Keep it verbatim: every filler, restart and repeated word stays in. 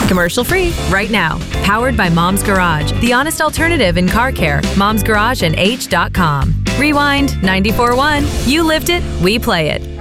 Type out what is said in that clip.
Commercial free right now. Powered by Mom's Garage, the honest alternative in car care. Mom's Garage and H dot com. Rewind ninety-four point one. You lived it, we play it.